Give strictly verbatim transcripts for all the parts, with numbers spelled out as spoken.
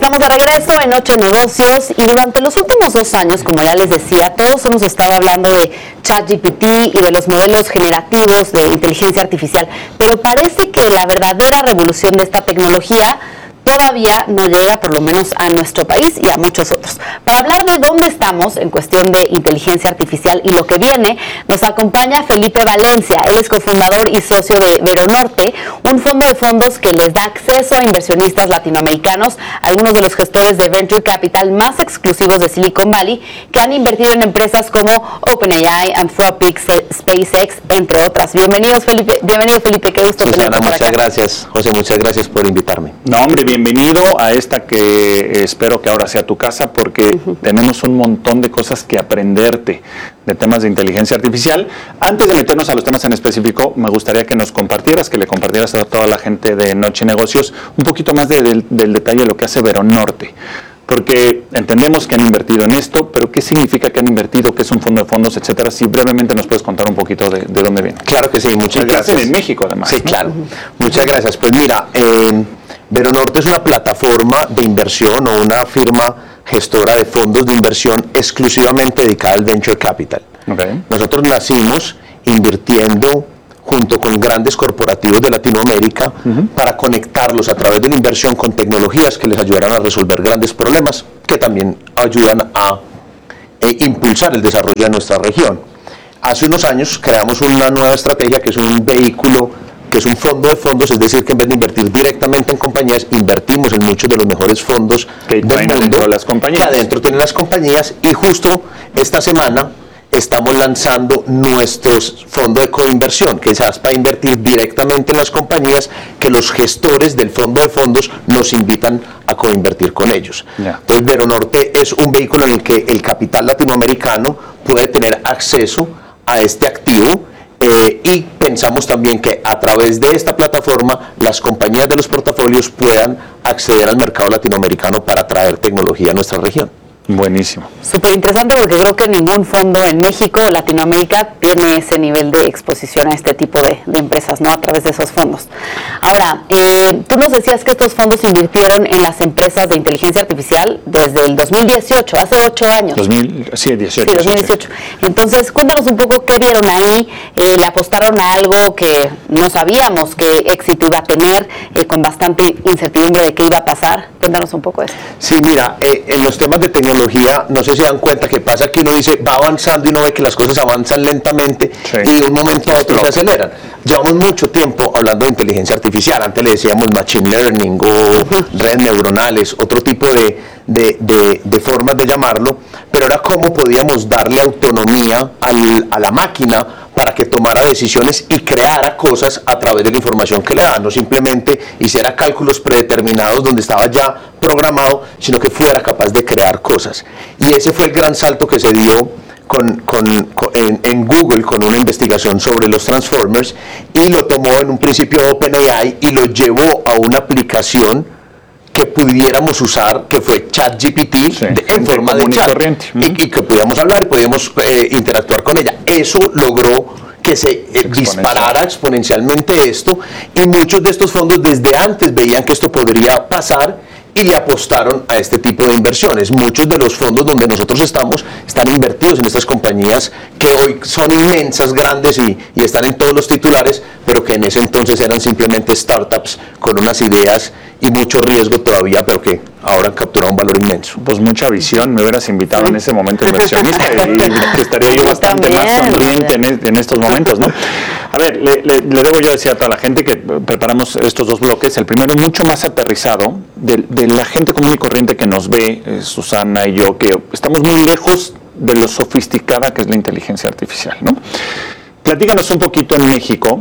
Estamos de regreso en Noche Negocios y durante los últimos dos años, como ya les decía, todos hemos estado hablando de ChatGPT y de los modelos generativos de inteligencia artificial, pero parece que la verdadera revolución de esta tecnología todavía no llega, por lo menos a nuestro país y a muchos otros. Para hablar de dónde estamos en cuestión de inteligencia artificial y lo que viene, nos acompaña Felipe Valencia. Él es cofundador y socio de Veronorte, un fondo de fondos que les da acceso a inversionistas latinoamericanos, algunos de los gestores de Venture Capital más exclusivos de Silicon Valley, que han invertido en empresas como OpenAI, Anthropic, SpaceX, entre otras. Bienvenidos, Felipe. Bienvenido, Felipe. Qué gusto Susana, tenerte por acá. muchas gracias. José, muchas gracias por invitarme. No, hombre, bienvenido a esta que espero que ahora sea tu casa, porque uh-huh. tenemos un montón de cosas que aprenderte de temas de inteligencia artificial. Antes de meternos a los temas en específico, me gustaría que nos compartieras, que le compartieras a toda la gente de Noche Negocios un poquito más de, de, del detalle de lo que hace Veronorte. Porque entendemos que han invertido en esto, pero ¿qué significa que han invertido? ¿Qué es un fondo de fondos, etcétera? Si brevemente nos puedes contar un poquito de, de dónde viene. Claro que sí, muchas Porque gracias. hacen en México, además. Sí, ¿no? claro. Uh-huh. Muchas gracias. Pues mira, eh, Veronorte es una plataforma de inversión o una firma gestora de fondos de inversión exclusivamente dedicada al Venture Capital. Okay. Nosotros nacimos invirtiendo junto con grandes corporativos de Latinoamérica uh-huh. para conectarlos a través de la inversión con tecnologías que les ayudaran a resolver grandes problemas que también ayudan a eh, impulsar el desarrollo de nuestra región. Hace unos años creamos una nueva estrategia que es un vehículo, que es un fondo de fondos, es decir, que en vez de invertir directamente en compañías, invertimos en muchos de los mejores fondos que del mundo, adentro de las compañías. Que adentro tienen las compañías, y justo esta semana estamos lanzando nuestro fondo de coinversión, que es para invertir directamente en las compañías que los gestores del fondo de fondos nos invitan a coinvertir con ellos. Yeah. Entonces, Veronorte es un vehículo en el que el capital latinoamericano puede tener acceso a este activo, eh, y pensamos también que a través de esta plataforma las compañías de los portafolios puedan acceder al mercado latinoamericano para traer tecnología a nuestra región. Buenísimo. Súper interesante, porque creo que ningún fondo en México o Latinoamérica tiene ese nivel de exposición a este tipo de, de empresas, ¿no? A través de esos fondos. Ahora, eh, tú nos decías que estos fondos invirtieron en las empresas de inteligencia artificial desde el dos mil dieciocho, hace ocho años. dos mil, sí, dieciocho. Sí, dos mil dieciocho. Sí. Entonces, cuéntanos un poco qué vieron ahí. Eh, le apostaron a algo que no sabíamos qué éxito iba a tener, eh, con bastante incertidumbre de qué iba a pasar. Cuéntanos un poco de eso. Sí, mira, eh, en los temas de tecnología, no sé si dan cuenta que pasa que uno dice, va avanzando y uno ve que las cosas avanzan lentamente, sí, y de un momento a otro se aceleran. Llevamos mucho tiempo hablando de inteligencia artificial. Antes le decíamos machine learning o redes neuronales, otro tipo de, de, de, de formas de llamarlo, pero era cómo podíamos darle autonomía al, a la máquina para que tomara decisiones y creara cosas a través de la información que le daban, no simplemente hiciera cálculos predeterminados donde estaba ya programado, sino que fuera capaz de crear cosas. Y ese fue el gran salto que se dio con, con, con, en, en Google con una investigación sobre los Transformers, y lo tomó en un principio OpenAI y lo llevó a una aplicación que pudiéramos usar, que fue ChatGPT, sí, de, en forma de chat, corriente. Uh-huh. y, y que pudiéramos hablar y podíamos eh, interactuar con ella. Eso logró que se eh, disparara exponencialmente esto, y muchos de estos fondos desde antes veían que esto podría pasar y le apostaron a este tipo de inversiones. Muchos de los fondos donde nosotros estamos están invertidos en estas compañías que hoy son inmensas, grandes y, y están en todos los titulares, pero que en ese entonces eran simplemente startups con unas ideas y mucho riesgo todavía, pero que ahora han capturado un valor inmenso. Pues mucha visión. Me hubieras invitado sí. en ese momento inversionista y, y estaría yo bastante también, más sonriente en, en estos momentos, ¿no? A ver, le, le, le debo yo decir a toda la gente que preparamos estos dos bloques. El primero mucho más aterrizado de, de la gente común y corriente que nos ve, eh, Susana y yo, que estamos muy lejos de lo sofisticada que es la inteligencia artificial, ¿no? Platícanos un poquito en México,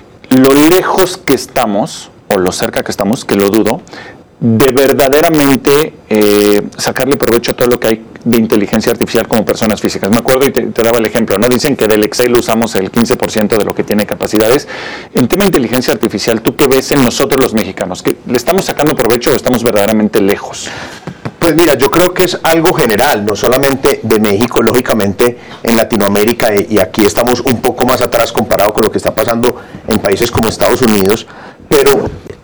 lo lejos que estamos, o lo cerca que estamos, que lo dudo, de verdaderamente eh, sacarle provecho a todo lo que hay de inteligencia artificial como personas físicas. Me acuerdo y te, te daba el ejemplo, ¿no? Dicen que del Excel usamos el quince por ciento de lo que tiene capacidades. En tema de inteligencia artificial, ¿tú qué ves en nosotros los mexicanos? ¿Que le estamos sacando provecho o estamos verdaderamente lejos? Pues mira, yo creo que es algo general, no solamente de México, lógicamente en Latinoamérica, y aquí estamos un poco más atrás comparado con lo que está pasando en países como Estados Unidos, pero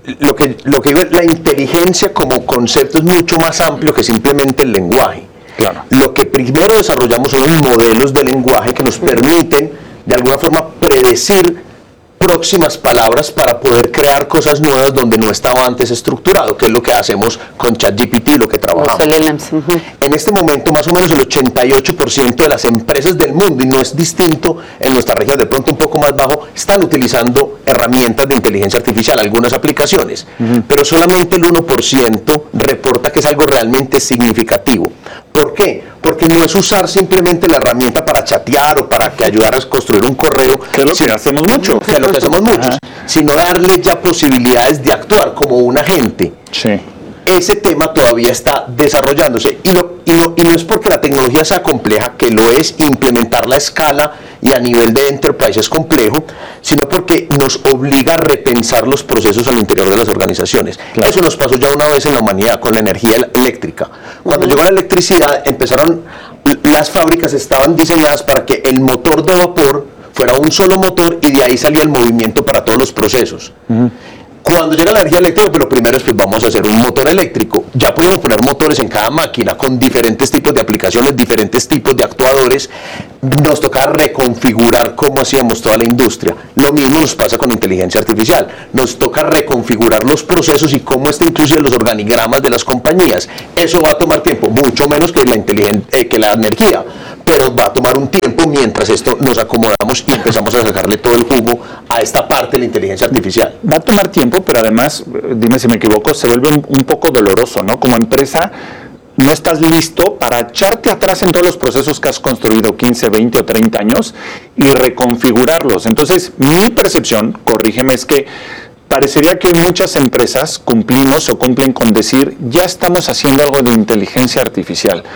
lo que, lo que digo es, la inteligencia como concepto es mucho más amplio que simplemente el lenguaje. Claro. Lo que primero desarrollamos son unos modelos de lenguaje que nos permiten, de alguna forma, predecir próximas palabras para poder crear cosas nuevas donde no estaba antes estructurado, que es lo que hacemos con ChatGPT, lo que trabajamos. Uh-huh. En este momento, más o menos el ochenta y ocho por ciento de las empresas del mundo, y no es distinto en nuestra región, de pronto un poco más bajo, están utilizando herramientas de inteligencia artificial, algunas aplicaciones, uh-huh. pero solamente el uno por ciento reporta que es algo realmente significativo. ¿Por qué? Porque no es usar simplemente la herramienta para chatear o para que ayudar a construir un correo. Que es lo que hacemos mucho. Que es lo que hacemos muchos. Sino darle ya posibilidades de actuar como un agente. Sí. Ese tema todavía está desarrollándose. Y, lo, y, no, y no es porque la tecnología sea compleja, que lo es, implementarla a escala y a nivel de enterprise es complejo, sino porque nos obliga a repensar los procesos al interior de las organizaciones. Claro. Eso nos pasó ya una vez en la humanidad con la energía eléctrica. Cuando uh-huh. llegó la electricidad, empezaron, las fábricas estaban diseñadas para que el motor de vapor fuera un solo motor y de ahí salía el movimiento para todos los procesos. Uh-huh. Cuando llega la energía eléctrica, pues lo primero es que vamos a hacer un motor eléctrico. Ya podemos poner motores en cada máquina con diferentes tipos de aplicaciones, diferentes tipos de actuadores. Nos toca reconfigurar cómo hacíamos toda la industria. Lo mismo nos pasa con inteligencia artificial. Nos toca reconfigurar los procesos y cómo está inclusive los organigramas de las compañías. Eso va a tomar tiempo, mucho menos que la, eh, que la energía, pero va a tomar un tiempo mientras esto nos acomodamos y empezamos a sacarle todo el jugo a esta parte de la inteligencia artificial. Va a tomar tiempo, pero además, dime si me equivoco, se vuelve un, un poco doloroso, ¿no? Como empresa, no estás listo para echarte atrás en todos los procesos que has construido quince, veinte o treinta años y reconfigurarlos. Entonces, mi percepción, corrígeme, es que parecería que muchas empresas cumplimos o cumplen con decir, ya estamos haciendo algo de inteligencia artificial.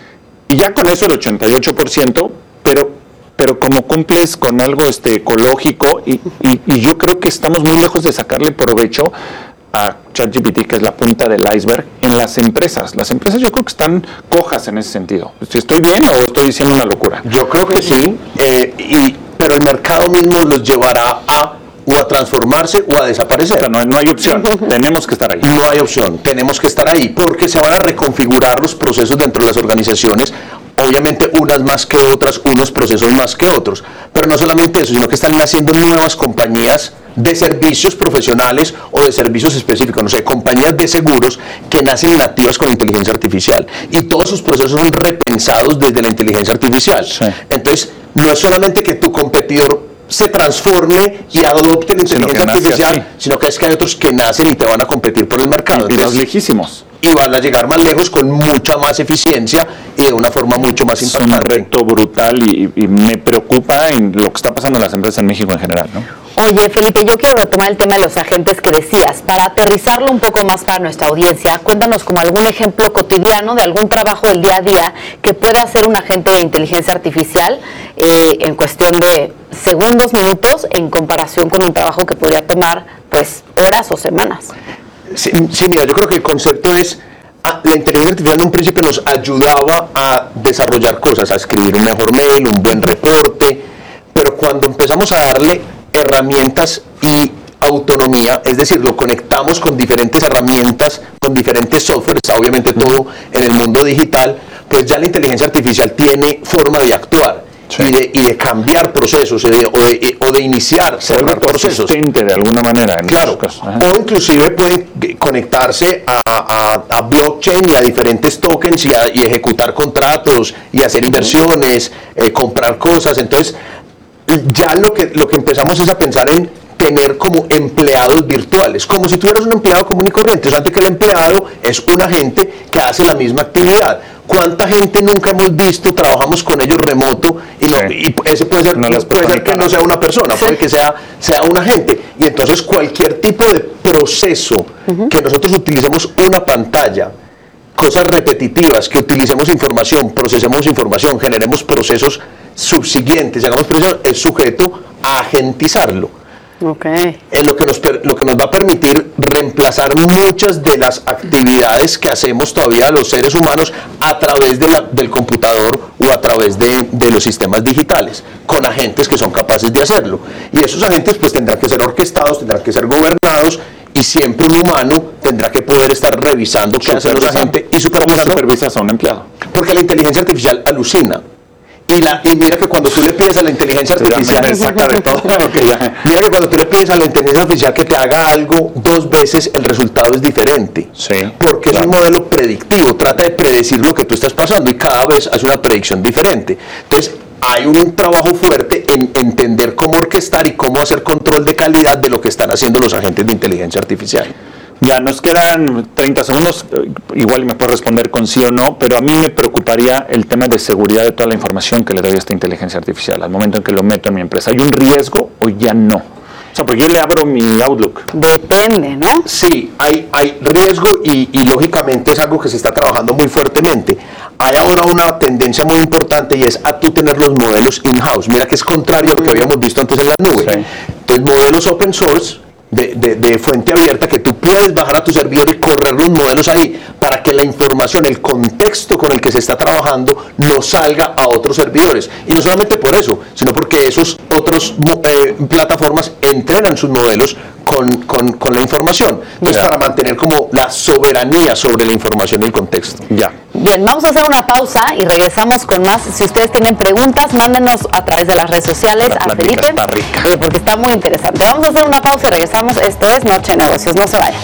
Y ya con eso el ochenta y ocho por ciento, pero, pero como cumples con algo este, ecológico, y, y, y yo creo que estamos muy lejos de sacarle provecho a ChatGPT, que es la punta del iceberg, en las empresas. Las empresas yo creo que están cojas en ese sentido. ¿Estoy bien o estoy diciendo una locura? Yo creo que sí, eh, y, pero el mercado mismo los llevará a o a transformarse o a desaparecer. O sea, no, no hay opción, tenemos que estar ahí. No hay opción, tenemos que estar ahí, porque se van a reconfigurar los procesos dentro de las organizaciones, obviamente unas más que otras, unos procesos más que otros, pero no solamente eso, sino que están naciendo nuevas compañías de servicios profesionales o de servicios específicos, no sé, compañías de seguros que nacen nativas con inteligencia artificial, y todos sus procesos son repensados desde la inteligencia artificial. Sí. Entonces, no es solamente que tu competidor se transforme y adopte la inteligencia sino artificial, sino que es que hay otros que nacen y te van a competir por el mercado. Y vas lejísimos. Y van a llegar más lejos con mucha más eficiencia y de una forma mucho más impactante. Es un reto brutal y, y me preocupa en lo que está pasando en las empresas en México en general, ¿no? Oye, Felipe, yo quiero retomar el tema de los agentes que decías. Para aterrizarlo un poco más para nuestra audiencia, cuéntanos como algún ejemplo cotidiano de algún trabajo del día a día que pueda hacer un agente de inteligencia artificial eh, en cuestión de segundos, minutos, en comparación con un trabajo que podría tomar pues horas o semanas. Sí, sí, mira, yo creo que el concepto es, ah, la inteligencia artificial en un principio nos ayudaba a desarrollar cosas, a escribir un mejor mail, un buen reporte, pero cuando empezamos a darle herramientas y autonomía, es decir, lo conectamos con diferentes herramientas, con diferentes softwares, obviamente todo en el mundo digital, pues ya la inteligencia artificial tiene forma de actuar. Sí. Y, de, y de cambiar procesos o de, o de, o de iniciar cerrar procesos de alguna manera en claro, casos. O inclusive pueden conectarse a, a, a blockchain y a diferentes tokens y, a, y ejecutar contratos y hacer inversiones, eh, comprar cosas. Entonces ya lo que, lo que empezamos es a pensar en tener como empleados virtuales, como si tuvieras un empleado común y corriente, antes que el empleado es un agente que hace la misma actividad. ¿Cuánta gente nunca hemos visto, trabajamos con ellos remoto y, no, sí. y ese puede ser, no puede ser que no sea una persona, sí. puede que sea, sea un agente? Y entonces cualquier tipo de proceso uh-huh. que nosotros utilicemos una pantalla, cosas repetitivas, que utilicemos información, procesemos información, generemos procesos subsiguientes, hagamos procesos, es sujeto a agentizarlo. Okay. Es lo que, nos, lo que nos va a permitir reemplazar muchas de las actividades que hacemos todavía los seres humanos a través de la, del computador o a través de, de los sistemas digitales, con agentes que son capaces de hacerlo. Y esos agentes pues tendrán que ser orquestados, tendrán que ser gobernados y siempre un humano tendrá que poder estar revisando qué hace la gente y supervisando. ¿Cómo supervisas a un empleado? Porque la inteligencia artificial alucina. Y, la, y mira que cuando tú le pides a la inteligencia artificial, me saca de todo. Okay, mira que cuando tú le pides a la inteligencia artificial que te haga algo dos veces, el resultado es diferente. Sí, porque claro. Es un modelo predictivo, trata de predecir lo que tú estás pasando y cada vez hace una predicción diferente. Entonces, hay un trabajo fuerte en entender cómo orquestar y cómo hacer control de calidad de lo que están haciendo los agentes de inteligencia artificial. Ya nos quedan treinta segundos, igual me puedes responder con sí o no, pero a mí me preocuparía el tema de seguridad de toda la información que le doy a esta inteligencia artificial al momento en que lo meto en mi empresa. ¿Hay un riesgo o ya no? O sea, porque yo le abro mi Outlook. Depende, ¿no? Sí, hay, hay riesgo y, y lógicamente es algo que se está trabajando muy fuertemente. Hay ahora una tendencia muy importante y es a tú tener los modelos in-house. Mira que es contrario a lo que habíamos visto antes en la nube. Sí. Entonces, modelos open source, De, de, de fuente abierta, que tú puedes bajar a tu servidor y correr los modelos ahí para que la información, el contexto con el que se está trabajando no salga a otros servidores. Y no solamente por eso, sino porque esos otros eh, plataformas entrenan sus modelos con, con, con la información. Entonces, yeah. para mantener como la soberanía sobre la información y el contexto. Ya. Bien, vamos a hacer una pausa y regresamos con más. Si ustedes tienen preguntas, mándenos a través de las redes sociales la a Felipe, está rica. Eh, porque está muy interesante. Vamos a hacer una pausa y regresamos. Esto es Noche de Negocios, no se vayan.